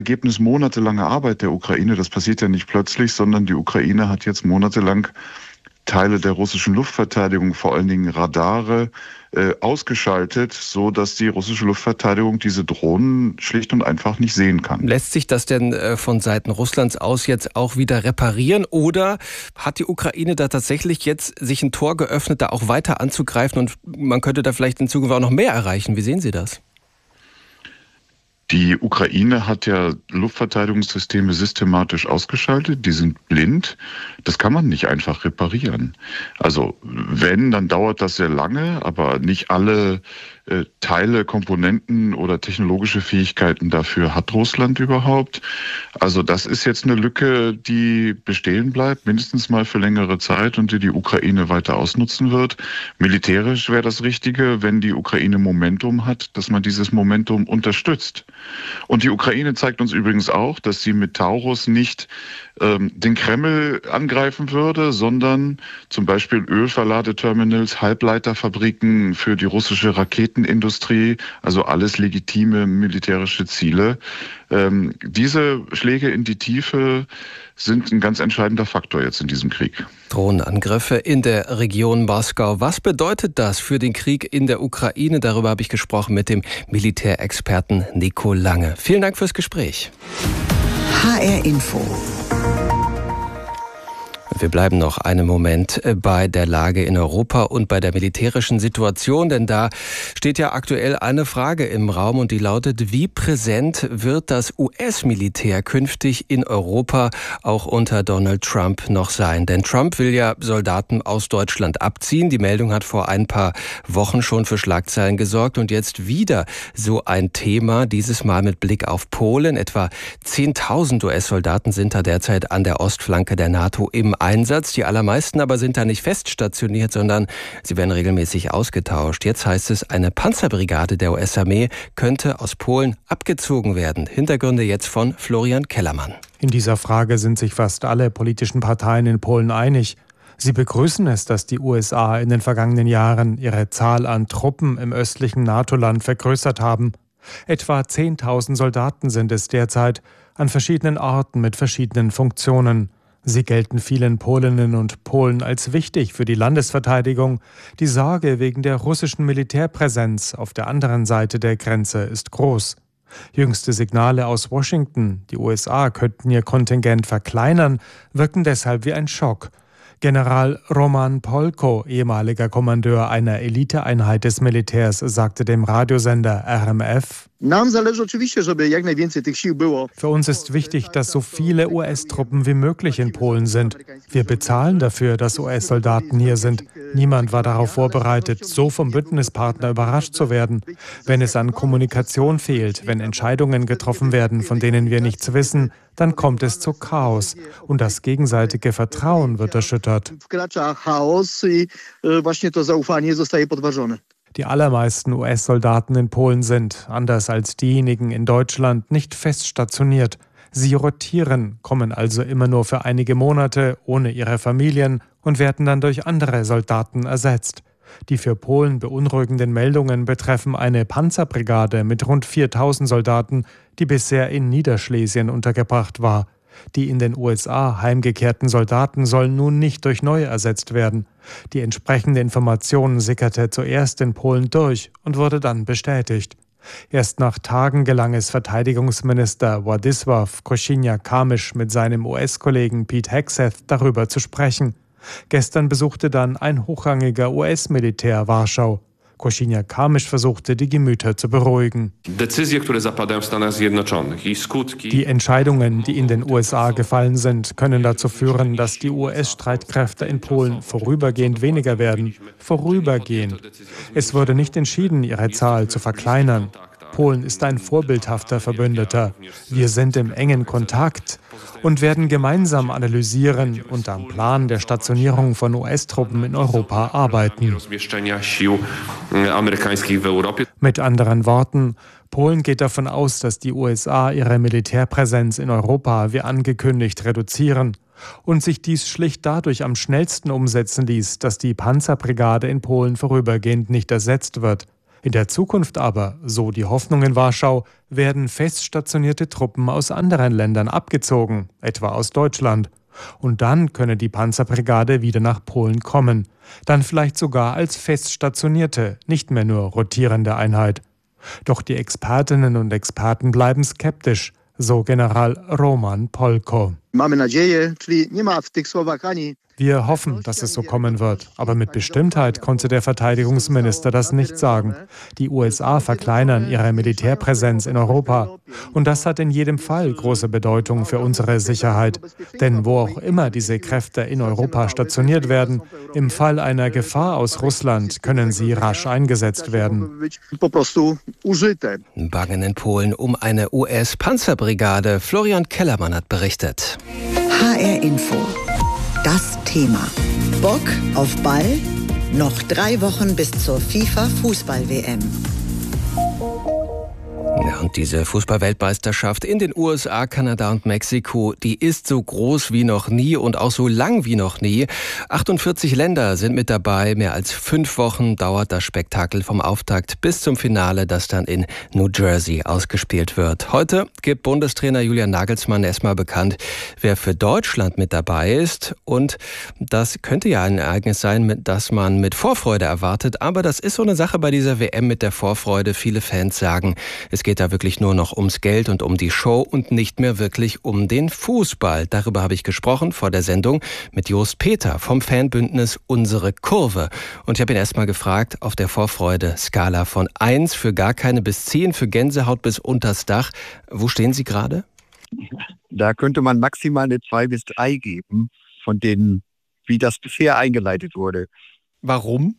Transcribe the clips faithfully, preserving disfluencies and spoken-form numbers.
Ergebnis monatelange Arbeit der Ukraine. Das passiert ja nicht plötzlich, sondern die Ukraine hat jetzt monatelang Teile der russischen Luftverteidigung, vor allen Dingen Radare, äh, ausgeschaltet, so dass die russische Luftverteidigung diese Drohnen schlicht und einfach nicht sehen kann. Lässt sich das denn äh, von Seiten Russlands aus jetzt auch wieder reparieren? Oder hat die Ukraine da tatsächlich jetzt sich ein Tor geöffnet, da auch weiter anzugreifen und man könnte da vielleicht in Zukunft auch noch mehr erreichen? Wie sehen Sie das? Die Ukraine hat ja Luftverteidigungssysteme systematisch ausgeschaltet, die sind blind. Das kann man nicht einfach reparieren. Also wenn, dann dauert das sehr lange, aber nicht alle äh, Teile, Komponenten oder technologische Fähigkeiten dafür hat Russland überhaupt. Also das ist jetzt eine Lücke, die bestehen bleibt, mindestens mal für längere Zeit und die die Ukraine weiter ausnutzen wird. Militärisch wäre das Richtige, wenn die Ukraine Momentum hat, dass man dieses Momentum unterstützt. Und die Ukraine zeigt uns übrigens auch, dass sie mit Taurus nicht ähm, den Kreml angreifen würde, sondern zum Beispiel Ölverladeterminals, Halbleiterfabriken für die russische Raketenindustrie, also alles legitime militärische Ziele. Ähm, diese Schläge in die Tiefe sind ein ganz entscheidender Faktor jetzt in diesem Krieg. Drohnenangriffe in der Region Moskau. Was bedeutet das für den Krieg in der Ukraine? Darüber habe ich gesprochen mit dem Militärexperten Nico Lange. Vielen Dank fürs Gespräch. H R Info. Wir bleiben noch einen Moment bei der Lage in Europa und bei der militärischen Situation, denn da steht ja aktuell eine Frage im Raum und die lautet, wie präsent wird das U S-Militär künftig in Europa auch unter Donald Trump noch sein? Denn Trump will ja Soldaten aus Deutschland abziehen. Die Meldung hat vor ein paar Wochen schon für Schlagzeilen gesorgt und jetzt wieder so ein Thema, dieses Mal mit Blick auf Polen. Etwa zehntausend U S-Soldaten sind da derzeit an der Ostflanke der NATO im Einsatz. Die allermeisten aber sind da nicht fest stationiert, sondern sie werden regelmäßig ausgetauscht. Jetzt heißt es, eine Panzerbrigade der U S-Armee könnte aus Polen abgezogen werden. Hintergründe jetzt von Florian Kellermann. In dieser Frage sind sich fast alle politischen Parteien in Polen einig. Sie begrüßen es, dass die U S A in den vergangenen Jahren ihre Zahl an Truppen im östlichen NATO-Land vergrößert haben. Etwa zehntausend Soldaten sind es derzeit an verschiedenen Orten mit verschiedenen Funktionen. Sie gelten vielen Polinnen und Polen als wichtig für die Landesverteidigung. Die Sorge wegen der russischen Militärpräsenz auf der anderen Seite der Grenze ist groß. Jüngste Signale aus Washington, die U S A könnten ihr Kontingent verkleinern, wirken deshalb wie ein Schock. General Roman Polko, ehemaliger Kommandeur einer Eliteeinheit des Militärs, sagte dem Radiosender R M F: Für uns ist wichtig, dass so viele U S-Truppen wie möglich in Polen sind. Wir bezahlen dafür, dass U S-Soldaten hier sind. Niemand war darauf vorbereitet, so vom Bündnispartner überrascht zu werden. Wenn es an Kommunikation fehlt, wenn Entscheidungen getroffen werden, von denen wir nichts wissen, dann kommt es zu Chaos und das gegenseitige Vertrauen wird erschüttert. Die allermeisten U S-Soldaten in Polen sind, anders als diejenigen in Deutschland, nicht fest stationiert. Sie rotieren, kommen also immer nur für einige Monate ohne ihre Familien und werden dann durch andere Soldaten ersetzt. Die für Polen beunruhigenden Meldungen betreffen eine Panzerbrigade mit rund viertausend Soldaten, die bisher in Niederschlesien untergebracht war. Die in den U S A heimgekehrten Soldaten sollen nun nicht durch neue ersetzt werden. Die entsprechende Information sickerte zuerst in Polen durch und wurde dann bestätigt. Erst nach Tagen gelang es Verteidigungsminister Władysław Kosiniak-Kamysz mit seinem U S-Kollegen Pete Hegseth darüber zu sprechen. Gestern besuchte dann ein hochrangiger U S-Militär Warschau. Kosiniak-Kamysz versuchte, die Gemüter zu beruhigen. Die Entscheidungen, die in den U S A gefallen sind, können dazu führen, dass die U S-Streitkräfte in Polen vorübergehend weniger werden. Vorübergehend. Es wurde nicht entschieden, ihre Zahl zu verkleinern. Polen ist ein vorbildhafter Verbündeter. Wir sind im engen Kontakt und werden gemeinsam analysieren und am Plan der Stationierung von U S-Truppen in Europa arbeiten. Mit anderen Worten, Polen geht davon aus, dass die U S A ihre Militärpräsenz in Europa wie angekündigt reduzieren und sich dies schlicht dadurch am schnellsten umsetzen ließ, dass die Panzerbrigade in Polen vorübergehend nicht ersetzt wird. In der Zukunft aber, so die Hoffnung in Warschau, werden feststationierte Truppen aus anderen Ländern abgezogen, etwa aus Deutschland. Und dann könne die Panzerbrigade wieder nach Polen kommen. Dann vielleicht sogar als feststationierte, nicht mehr nur rotierende Einheit. Doch die Expertinnen und Experten bleiben skeptisch, so General Roman Polko. Wir hoffen, dass es so kommen wird, aber mit Bestimmtheit konnte der Verteidigungsminister das nicht sagen. Die U S A verkleinern ihre Militärpräsenz in Europa. Und das hat in jedem Fall große Bedeutung für unsere Sicherheit. Denn wo auch immer diese Kräfte in Europa stationiert werden, im Fall einer Gefahr aus Russland können sie rasch eingesetzt werden. Bangen in Polen um eine U S-Panzerbrigade. Florian Kellermann hat berichtet. H R Info. Das Thema. Bock auf Ball? Noch drei Wochen bis zur FIFA-Fußball-W M. Ja, und diese Fußball-Weltmeisterschaft in den U S A, Kanada und Mexiko, die ist so groß wie noch nie und auch so lang wie noch nie. achtundvierzig Länder sind mit dabei. Mehr als fünf Wochen dauert das Spektakel vom Auftakt bis zum Finale, das dann in New Jersey ausgespielt wird. Heute gibt Bundestrainer Julian Nagelsmann erstmal bekannt, wer für Deutschland mit dabei ist. Und das könnte ja ein Ereignis sein, das man mit Vorfreude erwartet. Aber das ist so eine Sache bei dieser W M mit der Vorfreude. Viele Fans sagen, es geht da wirklich nur noch ums Geld und um die Show und nicht mehr wirklich um den Fußball. Darüber habe ich gesprochen vor der Sendung mit Jost Peter vom Fanbündnis Unsere Kurve. Und ich habe ihn erst mal gefragt, auf der Vorfreude-Skala von eins für gar keine bis zehn für Gänsehaut bis unters Dach. Wo stehen Sie gerade? Da könnte man maximal eine zwei bis drei geben, von denen, wie das bisher eingeleitet wurde. Warum?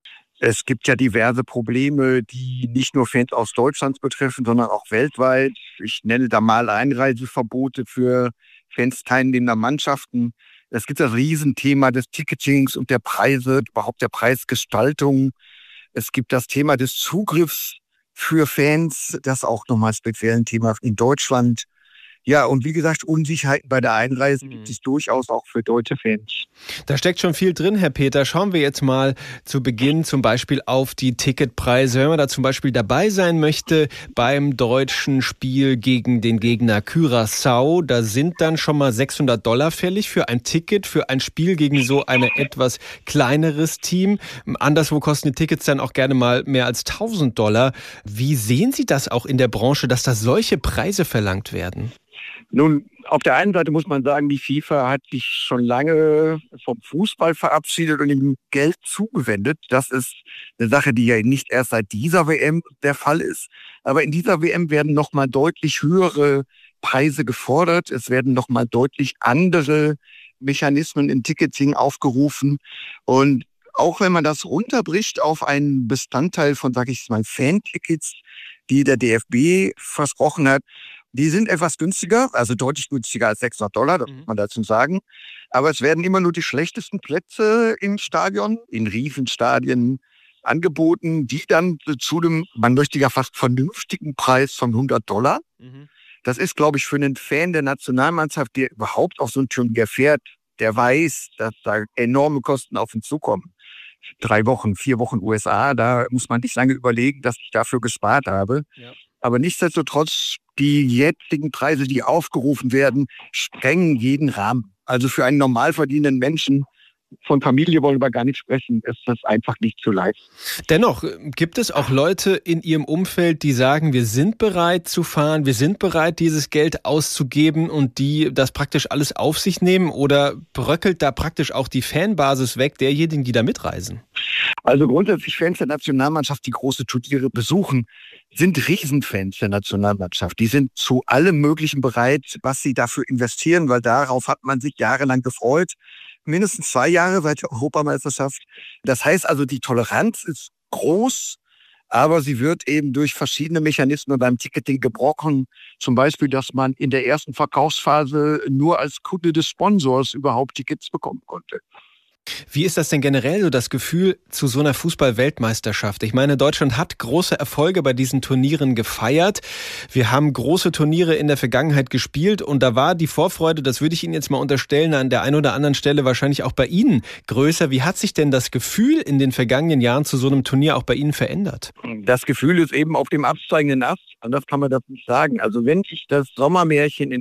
Es gibt ja diverse Probleme, die nicht nur Fans aus Deutschland betreffen, sondern auch weltweit. Ich nenne da mal Einreiseverbote für Fans teilnehmender Mannschaften. Es gibt das Riesenthema des Ticketings und der Preise, überhaupt der Preisgestaltung. Es gibt das Thema des Zugriffs für Fans, das auch nochmal speziell ein Thema in Deutschland. Ja, und wie gesagt, Unsicherheiten bei der Einreise gibt es durchaus auch für deutsche Fans. Da steckt schon viel drin, Herr Peter. Schauen wir jetzt mal zu Beginn zum Beispiel auf die Ticketpreise. Wenn man da zum Beispiel dabei sein möchte beim deutschen Spiel gegen den Gegner Curaçao, da sind dann schon mal sechshundert Dollar fällig für ein Ticket, für ein Spiel gegen so ein etwas kleineres Team. Anderswo kosten die Tickets dann auch gerne mal mehr als tausend Dollar. Wie sehen Sie das auch in der Branche, dass da solche Preise verlangt werden? Nun, auf der einen Seite muss man sagen, die FIFA hat sich schon lange vom Fußball verabschiedet und ihm Geld zugewendet. Das ist eine Sache, die ja nicht erst seit dieser W M der Fall ist. Aber in dieser W M werden nochmal deutlich höhere Preise gefordert. Es werden nochmal deutlich andere Mechanismen im Ticketing aufgerufen. Und auch wenn man das runterbricht auf einen Bestandteil von, sage ich mal, Fan-Tickets, die der D F B versprochen hat, die sind etwas günstiger, also deutlich günstiger als sechshundert Dollar, das muss man dazu sagen. Aber es werden immer nur die schlechtesten Plätze im Stadion, in Riesenstadien angeboten, die dann zu dem, man möchte ja fast vernünftigen Preis von hundert Dollar. Mhm. Das ist, glaube ich, für einen Fan der Nationalmannschaft, der überhaupt auf so ein Turnier fährt, der weiß, dass da enorme Kosten auf ihn zukommen. Drei Wochen, vier Wochen U S A, da muss man nicht lange überlegen, dass ich dafür gespart habe. Ja. Aber nichtsdestotrotz, die jetzigen Preise, die aufgerufen werden, sprengen jeden Rahmen. Also für einen normal verdienenden Menschen, von Familie wollen wir gar nicht sprechen, ist das einfach nicht zu leicht. Dennoch gibt es auch Leute in Ihrem Umfeld, die sagen, wir sind bereit zu fahren, wir sind bereit, dieses Geld auszugeben und die das praktisch alles auf sich nehmen, oder bröckelt da praktisch auch die Fanbasis weg derjenigen, die da mitreisen? Also grundsätzlich Fans der Nationalmannschaft, die große Turniere besuchen, sind Riesenfans der Nationalmannschaft. Die sind zu allem Möglichen bereit, was sie dafür investieren, weil darauf hat man sich jahrelang gefreut. Mindestens zwei Jahre seit der Europameisterschaft. Das heißt also, die Toleranz ist groß, aber sie wird eben durch verschiedene Mechanismen beim Ticketing gebrochen. Zum Beispiel, dass man in der ersten Verkaufsphase nur als Kunde des Sponsors überhaupt Tickets bekommen konnte. Wie ist das denn generell so, das Gefühl zu so einer Fußball-Weltmeisterschaft? Ich meine, Deutschland hat große Erfolge bei diesen Turnieren gefeiert. Wir haben große Turniere in der Vergangenheit gespielt und da war die Vorfreude, das würde ich Ihnen jetzt mal unterstellen, an der einen oder anderen Stelle wahrscheinlich auch bei Ihnen größer. Wie hat sich denn das Gefühl in den vergangenen Jahren zu so einem Turnier auch bei Ihnen verändert? Das Gefühl ist eben auf dem absteigenden Ast. Anders kann man das nicht sagen. Also wenn ich das Sommermärchen in